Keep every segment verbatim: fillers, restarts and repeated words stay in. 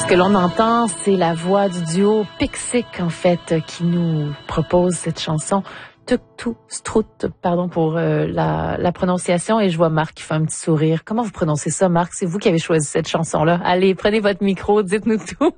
Ce que l'on entend, c'est la voix du duo Pixic, en fait, qui nous propose cette chanson. Tuk Tuk Strout, pardon pour euh, la, la prononciation, et je vois Marc qui fait un petit sourire. Comment vous prononcez ça, Marc? C'est vous qui avez choisi cette chanson-là. Allez, prenez votre micro, dites-nous tout.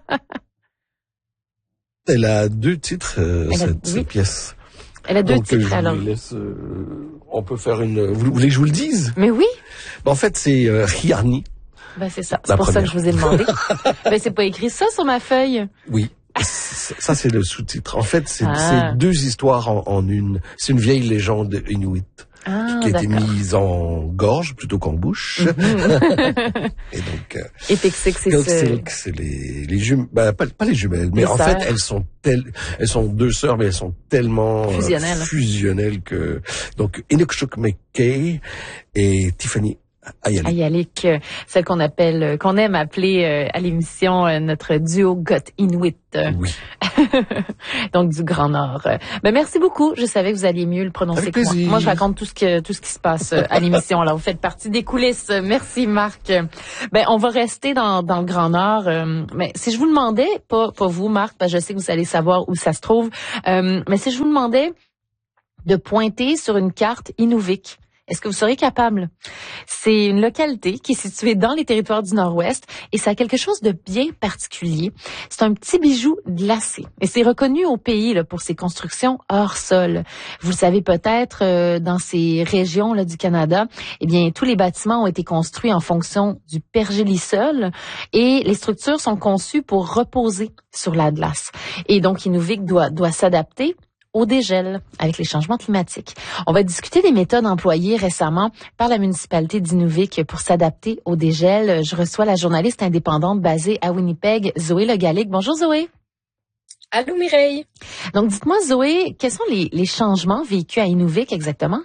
Elle a deux titres, euh, Elle a, cette, oui. cette pièce. Elle a deux Donc, titres, je alors. vous laisse, euh, on peut faire une... Vous voulez que je vous le dise? Mais oui. Ben, en fait, c'est euh, Riarni. Ben c'est ça. C'est pour première. ça que je vous ai demandé. Ben c'est pas écrit ça sur ma feuille. Oui. Ça, c'est le sous-titre. En fait, c'est ah. deux histoires en, en une. C'est une vieille légende inuit ah, qui a été mise en gorge plutôt qu'en bouche. Mm-hmm. Et donc, euh, et Pixic, c'est ce... c'est les, les jumelles, ben, pas, pas les jumelles, mais les en sœurs. fait, elles sont telles, elles sont deux sœurs, mais elles sont tellement fusionnelles, euh, fusionnelles que, donc, Inukshuk McKay et Tiffany Ayalik. Ayalik, celle qu'on appelle, qu'on aime appeler euh, à l'émission euh, notre duo Got Inuit. Oui. Donc du Grand Nord. Ben merci beaucoup. Je savais que vous alliez mieux le prononcer Avec que moi. plaisir. Moi, je raconte tout ce que tout ce qui se passe à l'émission. Là, vous faites partie des coulisses. Merci, Marc. Ben on va rester dans dans le Grand Nord. Euh, mais si je vous demandais, pas pas vous, Marc, parce que je sais que vous allez savoir où ça se trouve. Euh, mais si je vous demandais de pointer sur une carte Inuvik, est-ce que vous seriez capable? C'est une localité qui est située dans les territoires du Nord-Ouest et ça a quelque chose de bien particulier. C'est un petit bijou glacé et c'est reconnu au pays là, pour ses constructions hors sol. Vous le savez peut-être, euh, dans ces régions là, du Canada, eh bien tous les bâtiments ont été construits en fonction du pergélisol et les structures sont conçues pour reposer sur la glace. Et donc Inuvik doit, doit s'adapter au dégel avec les changements climatiques. On va discuter des méthodes employées récemment par la municipalité d'Inuvik pour s'adapter au dégel. Je reçois la journaliste indépendante basée à Winnipeg, Zoé Le Gallic. Bonjour Zoé. Allô Mireille. Donc dites-moi Zoé, quels sont les, les changements vécus à Inuvik exactement?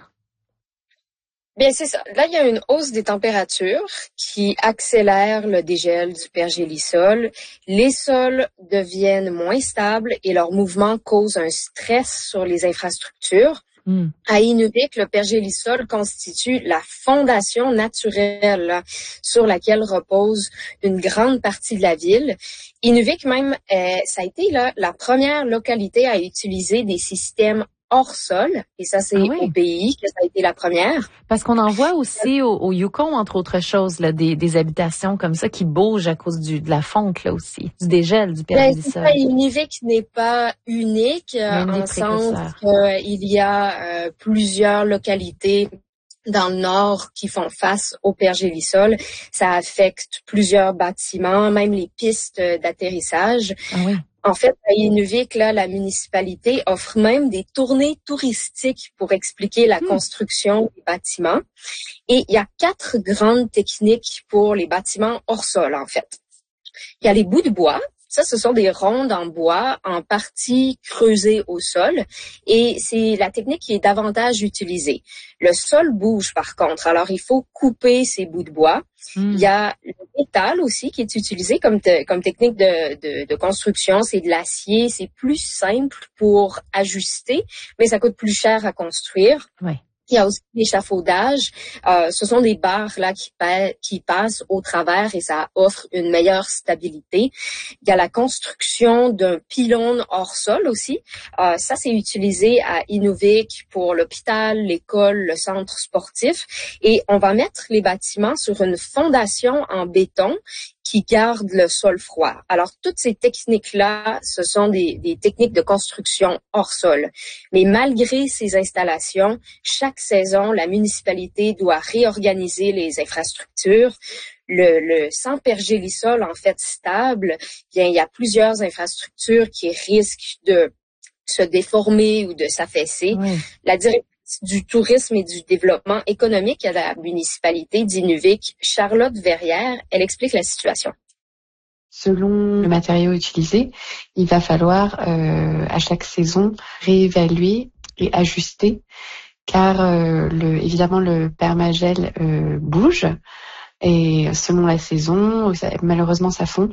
Bien, c'est ça. Là, il y a une hausse des températures qui accélère le dégel du pergélisol. Les sols deviennent moins stables et leur mouvement cause un stress sur les infrastructures. Mm. À Inuvik, le pergélisol constitue la fondation naturelle là, sur laquelle repose une grande partie de la ville. Inuvik même, euh, ça a été là, la première localité à utiliser des systèmes hors sol, et ça c'est ah oui. au pays que ça a été la première. Parce qu'on en voit aussi au, au Yukon, entre autres choses, là, des, des habitations comme ça qui bougent à cause du, de la fonte là aussi, du dégel du pergélisol. Ben, Inuvik n'est pas unique, euh, en sens qu'il y a euh, plusieurs localités dans le nord qui font face au pergélisol. Ça affecte plusieurs bâtiments, même les pistes d'atterrissage. Ah oui. En fait, à Inuvik, là, la municipalité offre même des tournées touristiques pour expliquer la mmh. construction des bâtiments. Et il y a quatre grandes techniques pour les bâtiments hors sol, en fait. Il y a les bouts de bois. Ça, ce sont des rondes en bois, en partie creusées au sol, et c'est la technique qui est davantage utilisée. Le sol bouge, par contre, alors il faut couper ces bouts de bois. Mm. Il y a le métal aussi qui est utilisé comme, te, comme technique de, de, de construction. C'est de l'acier, c'est plus simple pour ajuster, mais ça coûte plus cher à construire. Ouais. Il y a aussi l'échafaudage. Euh, ce sont des barres là qui, pa- qui passent au travers et ça offre une meilleure stabilité. Il y a la construction d'un pylône hors sol aussi. Euh, ça, c'est utilisé à Inuvik pour l'hôpital, l'école, le centre sportif. Et on va mettre les bâtiments sur une fondation en béton qui garde le sol froid. Alors, toutes ces techniques-là, ce sont des, des techniques de construction hors sol. Mais malgré ces installations, chaque saison, la municipalité doit réorganiser les infrastructures. Le, le sans pergélisol, en fait, stable, bien, il y a plusieurs infrastructures qui risquent de se déformer ou de s'affaisser. Oui. La directrice du tourisme et du développement économique à la municipalité d'Inuvik, Charlotte Verrière, elle explique la situation. Selon le matériau utilisé, il va falloir euh, à chaque saison réévaluer et ajuster, car euh, le, évidemment le permagel euh, bouge et selon la saison, ça, malheureusement ça fond.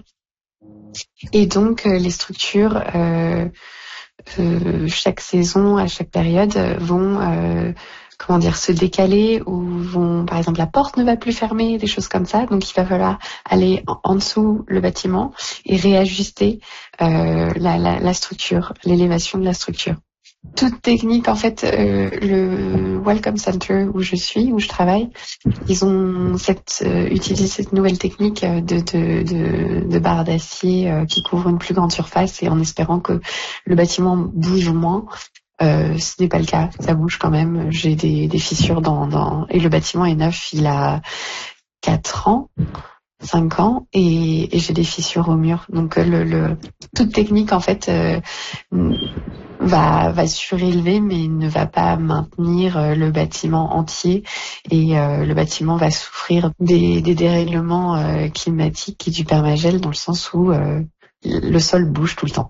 Et donc euh, les structures euh, Euh, chaque saison, à chaque période, euh, vont euh, comment dire, se décaler ou vont, par exemple, la porte ne va plus fermer, des choses comme ça. Donc, il va falloir aller en, en dessous le bâtiment et réajuster euh, la, la, la structure, l'élévation de la structure. Toute technique, en fait, euh, le Welcome Center où je suis, où je travaille, ils ont cette, euh, utilisé cette nouvelle technique de, de, de, de barres d'acier euh, qui couvrent une plus grande surface et en espérant que le bâtiment bouge moins. Euh, ce n'est pas le cas, ça bouge quand même. J'ai des, des fissures dans, dans, et le bâtiment est neuf, il a quatre ans. cinq ans et, et j'ai des fissures au mur. Donc le, le toute technique en fait euh, va va surélever mais ne va pas maintenir le bâtiment entier et euh, le bâtiment va souffrir des, des dérèglements euh, climatiques et du permagel dans le sens où euh, le sol bouge tout le temps.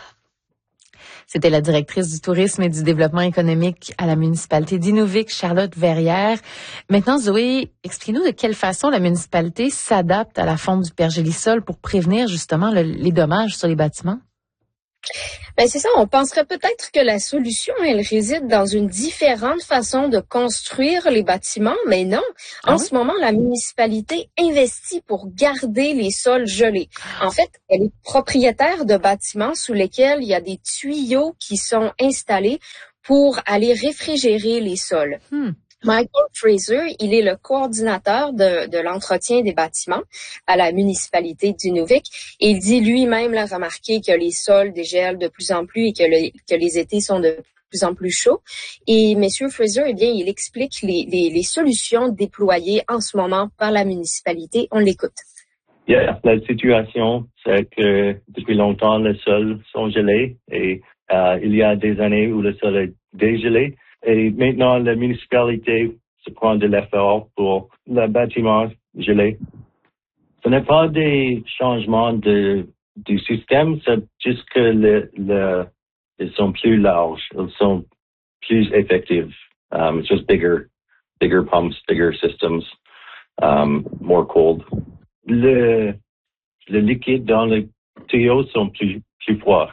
C'était la directrice du tourisme et du développement économique à la municipalité d'Inuvik, Charlotte Verrière. Maintenant, Zoé, expliquez-nous de quelle façon la municipalité s'adapte à la fonte du pergélisol pour prévenir justement le, les dommages sur les bâtiments. Ben c'est ça, on penserait peut-être que la solution, elle réside dans une différente façon de construire les bâtiments, mais non. En ah oui? ce moment, la municipalité investit pour garder les sols gelés. En fait, elle est propriétaire de bâtiments sous lesquels il y a des tuyaux qui sont installés pour aller réfrigérer les sols. Hmm. Michael Fraser, il est le coordinateur de, de l'entretien des bâtiments à la municipalité d'Inuvik et il dit lui-même l'a remarqué que les sols dégèlent de plus en plus et que, le, que les étés sont de plus en plus chauds. Et Monsieur Fraser, eh bien, il explique les, les, les solutions déployées en ce moment par la municipalité. On l'écoute. Yeah, la situation, c'est que depuis longtemps, les sols sont gelés et euh, il y a des années où le sol est dégelé. Et maintenant, la municipalité se prend de l'effort pour le bâtiment gelé. Ce n'est pas des changements de, du système, c'est juste que le, le, ils sont plus larges, ils sont plus effectifs. Um, it's just bigger, bigger pumps, bigger systems, um, more cold. Le, le liquide dans les tuyaux sont plus, plus froids.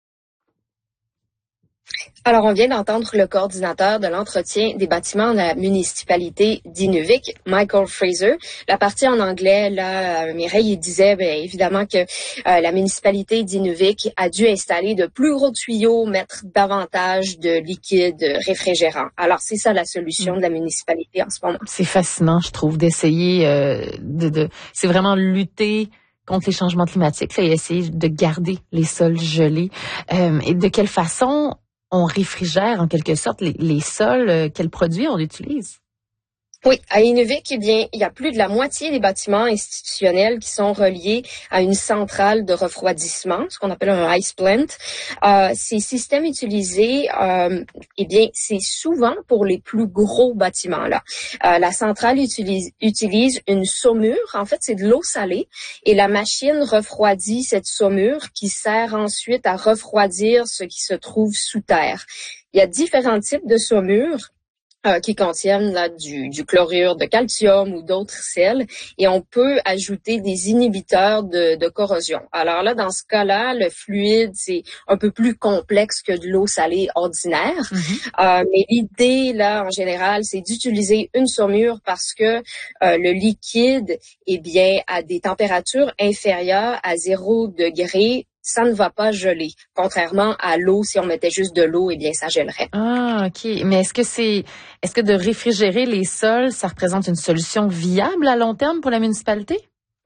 Alors, on vient d'entendre le coordinateur de l'entretien des bâtiments de la municipalité d'Inuvik, Michael Fraser. La partie en anglais, là, Mireille, il disait, bien évidemment que euh, la municipalité d'Inuvik a dû installer de plus gros tuyaux, mettre davantage de liquide réfrigérant. Alors, c'est ça la solution de la municipalité en ce moment. C'est fascinant, je trouve, d'essayer euh, de, de... C'est vraiment lutter contre les changements climatiques, là, et essayer de garder les sols gelés. Euh, et de quelle façon on réfrigère en quelque sorte les, les sols, euh, quels produits on utilise? Oui, à Inuvik, eh bien, il y a plus de la moitié des bâtiments institutionnels qui sont reliés à une centrale de refroidissement, ce qu'on appelle un ice plant. Euh, ces systèmes utilisés, euh, eh bien, c'est souvent pour les plus gros bâtiments là. Euh, la centrale utilise, utilise une saumure. En fait, c'est de l'eau salée et la machine refroidit cette saumure qui sert ensuite à refroidir ce qui se trouve sous terre. Il y a différents types de saumures. Euh, qui contiennent là, du, du chlorure de calcium ou d'autres sels, et on peut ajouter des inhibiteurs de, de corrosion. Alors là, dans ce cas-là, le fluide, c'est un peu plus complexe que de l'eau salée ordinaire, mm-hmm. euh, mais l'idée, là, en général, c'est d'utiliser une saumure parce que euh, le liquide, eh bien, à des températures inférieures à zéro degré, ça ne va pas geler. Contrairement à l'eau, si on mettait juste de l'eau, eh bien, ça gèlerait. Ah, OK. Mais est-ce que c'est, est-ce que de réfrigérer les sols, ça représente une solution viable à long terme pour la municipalité?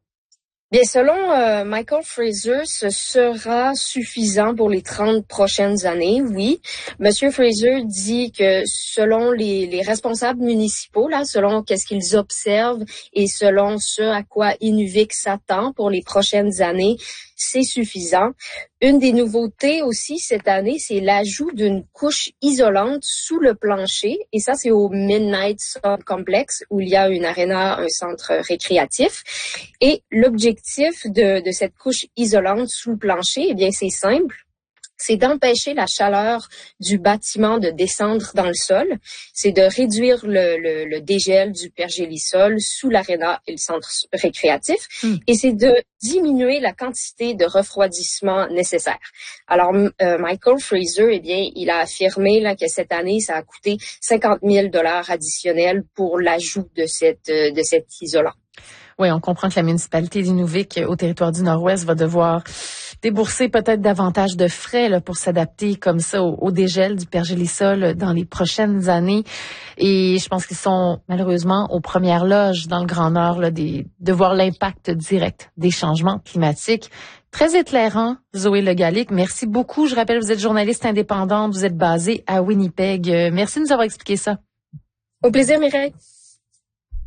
Bien, selon euh, Michael Fraser, ce sera suffisant pour les trente prochaines années, oui. Monsieur Fraser dit que selon les, les responsables municipaux, là, selon qu'est-ce qu'ils observent et selon ce à quoi Inuvik s'attend pour les prochaines années, c'est suffisant. Une des nouveautés aussi cette année, c'est l'ajout d'une couche isolante sous le plancher. Et ça, c'est au Midnight Sun Complex où il y a une aréna, un centre récréatif. Et l'objectif de, de cette couche isolante sous le plancher, eh bien, c'est simple. c'est d'empêcher la chaleur du bâtiment de descendre dans le sol, c'est de réduire le, le, le dégel du pergélisol sous l'aréna et le centre récréatif, mmh. et c'est de diminuer la quantité de refroidissement nécessaire. Alors, euh, Michael Fraser, eh bien, il a affirmé là que cette année, ça a coûté cinquante mille dollars additionnels pour l'ajout de cette euh, de cet isolant. Oui, on comprend que la municipalité d'Inuvik au territoire du Nord-Ouest va devoir débourser peut-être davantage de frais là, pour s'adapter comme ça au, au dégel du pergélisol dans les prochaines années. Et je pense qu'ils sont malheureusement aux premières loges dans le Grand Nord là, des, de voir l'impact direct des changements climatiques. Très éclairant, Zoé Le Gallic. Merci beaucoup. Je rappelle, vous êtes journaliste indépendante, vous êtes basée à Winnipeg. Merci de nous avoir expliqué ça. Au plaisir, Mireille.